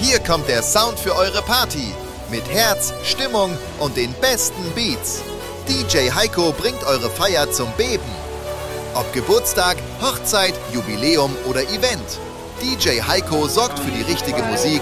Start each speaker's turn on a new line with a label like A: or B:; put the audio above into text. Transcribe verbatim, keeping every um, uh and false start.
A: Hier kommt der Sound für eure Party. Mit Herz, Stimmung und den besten Beats. D J Heiko bringt eure Feier zum Beben. Ob Geburtstag, Hochzeit, Jubiläum oder Event. D J Heiko sorgt für die richtige Musik